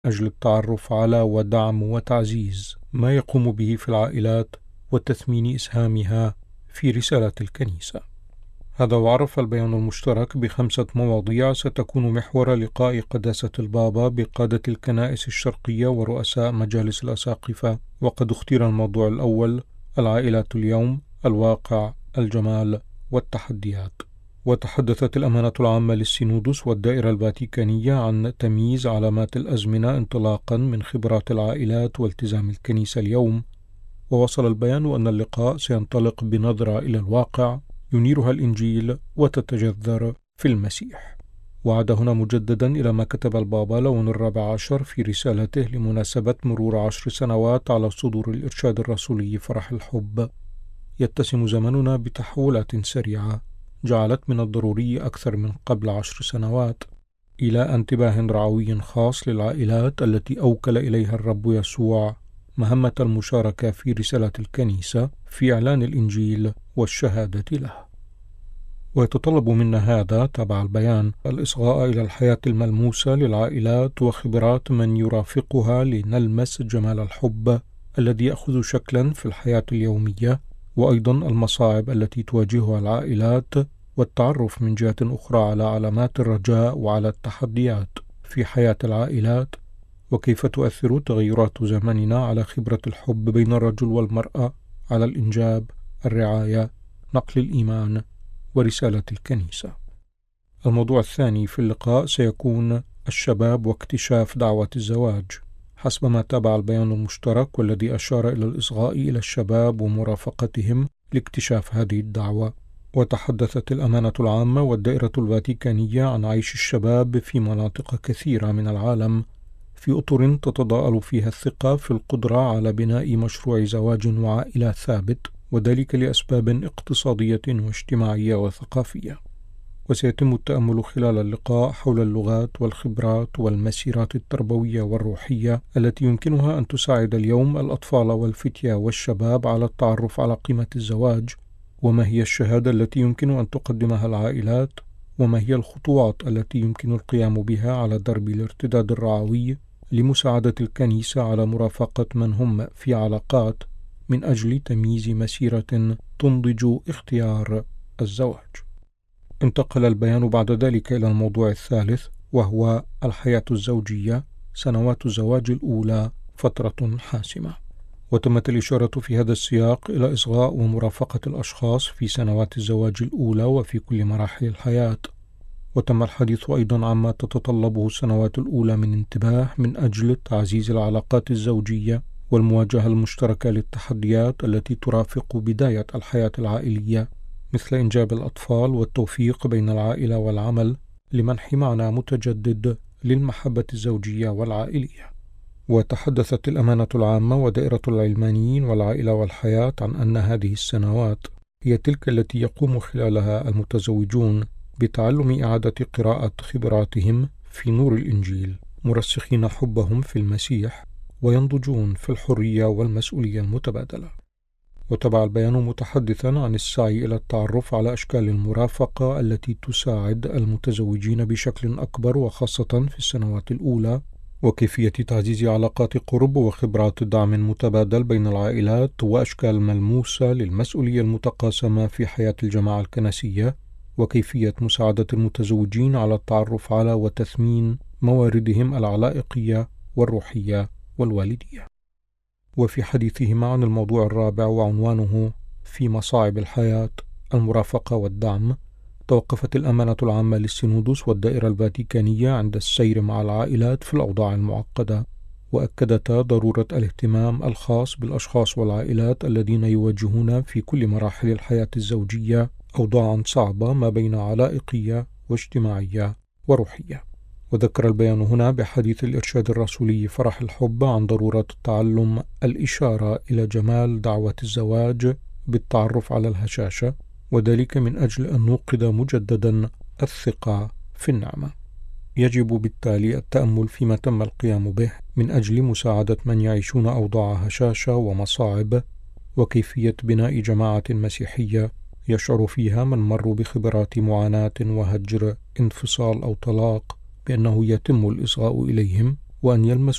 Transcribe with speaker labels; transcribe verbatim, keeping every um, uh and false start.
Speaker 1: أجل التعرف على ودعم وتعزيز ما يقوم به في العائلات وتثمين إسهامها في رسالة الكنيسة. هذا وعرف البيان المشترك بخمسة مواضيع ستكون محور لقاء قداسة البابا بقادة الكنائس الشرقية ورؤساء مجالس الأساقفة، وقد اختير الموضوع الأول: العائلات اليوم، الواقع، الجمال والتحديات. وتحدثت الأمانة العامة للسينودوس والدائرة الفاتيكانية عن تمييز علامات الأزمنة انطلاقا من خبرات العائلات والتزام الكنيسة اليوم. ووصل البيان أن اللقاء سينطلق بنظرة إلى الواقع ينيرها الإنجيل وتتجذر في المسيح. وعاد هنا مجددا إلى ما كتب البابا لون الرابع عشر في رسالته لمناسبة مرور عشر سنوات على صدور الإرشاد الرسولي فرح الحب: يتسم زمننا بتحولات سريعة جعلت من الضروري أكثر من قبل عشر سنوات إلى انتباه رعوي خاص للعائلات التي أوكل إليها الرب يسوع مهمة المشاركة في رسالة الكنيسة في إعلان الإنجيل والشهادة له. ويتطلب منا هذا، تبع البيان، الإصغاء إلى الحياة الملموسة للعائلات وخبرات من يرافقها لنلمس جمال الحب الذي يأخذ شكلا في الحياة اليومية، وأيضا المصاعب التي تواجهها العائلات، والتعرف من جهة أخرى على علامات الرجاء وعلى التحديات في حياة العائلات، وكيف تؤثر تغيرات زمننا على خبرة الحب بين الرجل والمرأة على الإنجاب، الرعاية، نقل الإيمان ورسالة الكنيسة. الموضوع الثاني في اللقاء سيكون الشباب واكتشاف دعوة الزواج، حسب ما تابع البيان المشترك، والذي أشار إلى الإصغاء إلى الشباب ومرافقتهم لاكتشاف هذه الدعوة. وتحدثت الأمانة العامة والدائرة الفاتيكانية عن عيش الشباب في مناطق كثيرة من العالم في أطر تتضاءل فيها الثقة في القدرة على بناء مشروع زواج وعائلة ثابت، وذلك لأسباب اقتصادية واجتماعية وثقافية. وسيتم التأمل خلال اللقاء حول اللغات والخبرات والمسيرات التربوية والروحية التي يمكنها أن تساعد اليوم الأطفال والفتية والشباب على التعرف على قيمة الزواج، وما هي الشهادة التي يمكن أن تقدمها العائلات، وما هي الخطوات التي يمكن القيام بها على درب الارتداد الرعوي لمساعدة الكنيسة على مرافقة من هم في علاقات من أجل تمييز مسيرة تنضج اختيار الزواج. انتقل البيان بعد ذلك إلى الموضوع الثالث، وهو الحياة الزوجية، سنوات الزواج الأولى فترة حاسمة. وتمت الإشارة في هذا السياق إلى إصغاء ومرافقة الأشخاص في سنوات الزواج الأولى وفي كل مراحل الحياة. وتم الحديث أيضا عما تتطلبه السنوات الأولى من انتباه من أجل تعزيز العلاقات الزوجية والمواجهة المشتركة للتحديات التي ترافق بداية الحياة العائلية، مثل إنجاب الأطفال والتوفيق بين العائلة والعمل لمنح معنى متجدد للمحبة الزوجية والعائلية. وتحدثت الأمانة العامة ودائرة العلمانيين والعائلة والحياة عن أن هذه السنوات هي تلك التي يقوم خلالها المتزوجون بتعلم إعادة قراءة خبراتهم في نور الإنجيل، مرسخين حبهم في المسيح، وينضجون في الحرية والمسؤولية المتبادلة. وتبع البيان متحدثا عن السعي إلى التعرف على أشكال المرافقة التي تساعد المتزوجين بشكل أكبر وخاصة في السنوات الأولى، وكيفية تعزيز علاقات قرب وخبرات دعم متبادل بين العائلات، وأشكال ملموسة للمسؤولية المتقاسمة في حياة الجماعة الكنسية، وكيفية مساعدة المتزوجين على التعرف على وتثمين مواردهم العلائقية والروحية والوالدية. وفي حديثهما عن الموضوع الرابع وعنوانه في مصاعب الحياة، المرافقة والدعم، توقفت الأمانة العامة للسينودوس والدائرة الفاتيكانية عند السير مع العائلات في الأوضاع المعقدة، وأكدتا ضرورة الاهتمام الخاص بالأشخاص والعائلات الذين يواجهون في كل مراحل الحياة الزوجية أوضاعا صعبة ما بين علائقية واجتماعية وروحية. وذكر البيان هنا بحديث الإرشاد الرسولي فرح الحب عن ضرورة تعلم الإشارة إلى جمال دعوة الزواج بالتعرف على الهشاشة، وذلك من أجل أن نوقظ مجددا الثقة في النعمة. يجب بالتالي التأمل فيما تم القيام به من أجل مساعدة من يعيشون أوضاع هشاشة ومصاعب، وكيفية بناء جماعة مسيحية يشعر فيها من مروا بخبرات معاناة وهجر، انفصال أو طلاق، بأنه يتم الإصغاء إليهم وأن يلمس